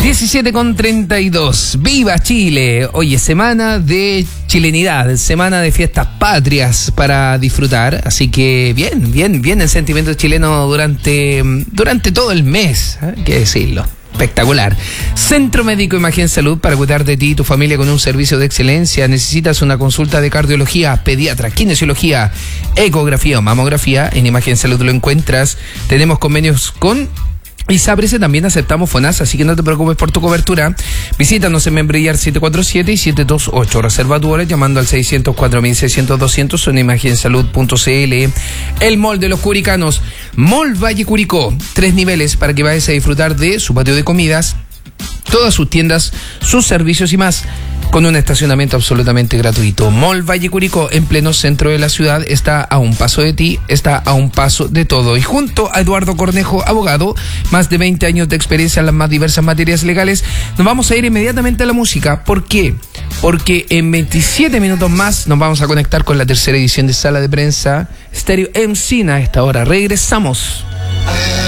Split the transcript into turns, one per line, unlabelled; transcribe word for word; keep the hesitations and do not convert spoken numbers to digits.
diecisiete con treinta y dos. ¡Viva Chile! Hoy es semana de chilenidad, semana de fiestas patrias para disfrutar. Así que bien, bien, bien el sentimiento chileno durante, durante todo el mes, ¿eh? Hay que decirlo. Espectacular. Centro Médico Imagen Salud, para cuidar de ti y tu familia con un servicio de excelencia. ¿Necesitas una consulta de cardiología, pediatra, kinesiología, ecografía o mamografía? En Imagen Salud lo encuentras. Tenemos convenios con ISAPRES, también aceptamos FONASA, así que no te preocupes por tu cobertura. Visítanos en Membrillar siete cuatro siete y siete dos ocho. Reserva tu hora llamando al seiscientos cuatro mil seiscientos doscientos o en imagen salud punto c l. El Mall de los Curicanos, Mall Valle Curicó, tres niveles para que vayas a disfrutar de su patio de comidas, todas sus tiendas, sus servicios y más, con un estacionamiento absolutamente gratuito. Mall Valle Curicó, en pleno centro de la ciudad, está a un paso de ti, está a un paso de todo. Y junto a Eduardo Cornejo, abogado, más de veinte años de experiencia en las más diversas materias legales, nos vamos a ir inmediatamente a la música. ¿Por qué? Porque en veintisiete minutos más nos vamos a conectar con la tercera edición de Sala de Prensa Stereo M C N. A esta hora regresamos.